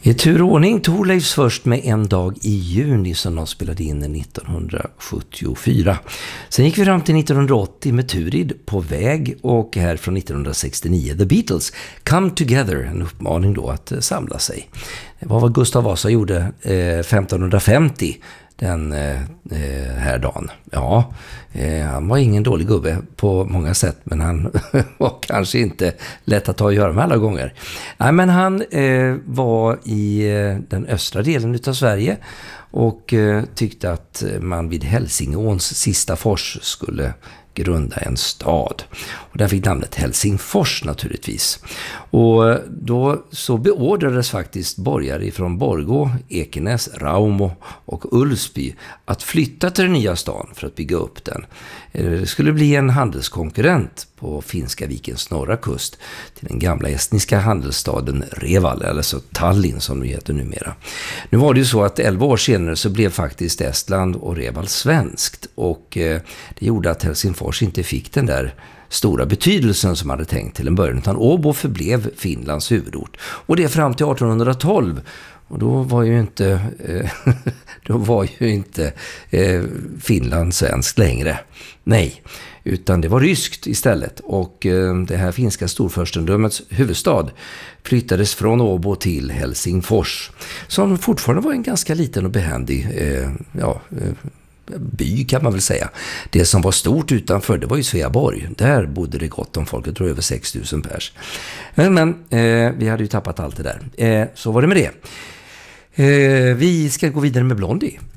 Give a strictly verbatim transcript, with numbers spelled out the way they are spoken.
I tur och ordning Thorleifs först med En dag i juni som de spelade in nittonhundrasjuttiofyra. Sen gick vi fram till nittonhundraåttio med Turid På väg och här från nittonhundrasextionio The Beatles Come Together, en uppmaning då att samla sig. Det var vad Gustav Vasa gjorde eh, femtonhundrafemtio den eh, här dagen. Ja, eh, han var ingen dålig gubbe på många sätt, men han var kanske inte lätt att ta och göra med alla gånger. Nej, men han eh, var i eh, den östra delen utav Sverige och eh, tyckte att man vid Hälsingåns sista fors skulle grunda en stad. Och där fick namnet Helsingfors naturligtvis. Och då så beordrades faktiskt borgare från Borgå, Ekenäs, Raumo och Ulsby att flytta till den nya stan för att bygga upp den. Det skulle bli en handelskonkurrent på Finska vikens norra kust till den gamla estniska handelsstaden Reval, eller så Tallinn som det heter numera. Nu var det ju så att elva år senare så blev faktiskt Estland och Reval svenskt, och det gjorde att Helsingfors inte fick den där stora betydelsen som hade tänkt till en början, utan Åbo förblev Finlands huvudort. Och det fram till artonhundratolv. Och då var ju inte, eh, då var ju inte eh, Finland svenskt längre. Nej, utan det var ryskt istället. Och eh, det här finska storfurstendömets huvudstad flyttades från Åbo till Helsingfors, som fortfarande var en ganska liten och behändig eh, ja, eh, by kan man väl säga. Det som var stort utanför, det var ju Sveaborg. Där bodde det gott om folk, jag tror över sex tusen pers. Men, men eh, vi hade ju tappat allt det där. Eh, så var det med det. Eh, vi ska gå vidare med Blondie.